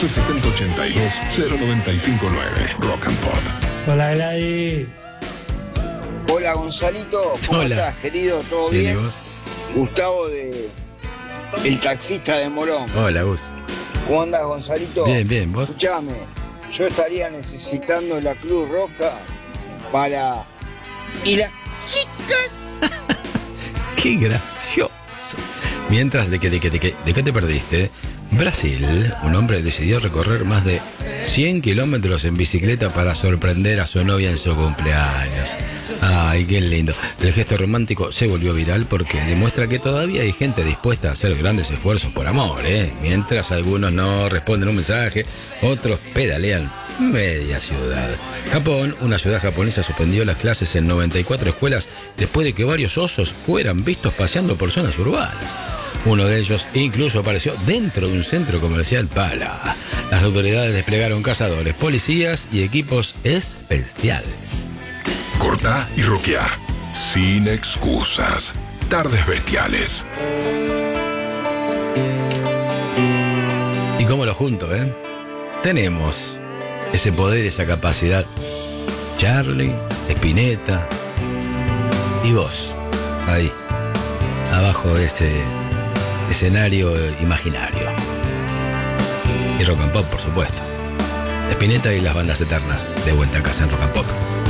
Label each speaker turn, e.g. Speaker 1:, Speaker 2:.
Speaker 1: 7082-0959. Rock and Pop.
Speaker 2: Hola, Gladys.
Speaker 3: Hola, Gonzalito. ¿Cómo
Speaker 4: Hola.
Speaker 3: estás, querido? ¿Todo
Speaker 4: Bien,
Speaker 3: bien?
Speaker 4: ¿y vos?
Speaker 3: Gustavo el taxista de Morón.
Speaker 4: Hola, Gus.
Speaker 3: ¿Cómo andás, Gonzalito?
Speaker 4: Bien, bien, ¿vos?
Speaker 3: Escuchame, yo estaría necesitando la Cruz Roja para... ¿Y las chicas?
Speaker 4: ¡Qué gracioso! Mientras, ¿de qué te perdiste? Brasil, un hombre decidió recorrer más de 100 kilómetros en bicicleta para sorprender a su novia en su cumpleaños. ¡Ay, qué lindo! El gesto romántico se volvió viral porque demuestra que todavía hay gente dispuesta a hacer grandes esfuerzos por amor, ¿eh? Mientras algunos no responden un mensaje, otros pedalean media ciudad. Japón, una ciudad japonesa, suspendió las clases en 94 escuelas después de que varios osos fueran vistos paseando por zonas urbanas. Uno de ellos incluso apareció dentro de un centro comercial Pala. Las autoridades desplegaron cazadores, policías y equipos especiales.
Speaker 1: Cortá y roqueá. Sin excusas. Tardes bestiales.
Speaker 4: Y cómo lo junto, ¿eh? Tenemos ese poder, esa capacidad. Charlie, Spinetta y vos, ahí, abajo de este escenario imaginario. Y Rock and Pop, por supuesto. Spinetta y las bandas eternas, de vuelta a casa en Rock and Pop.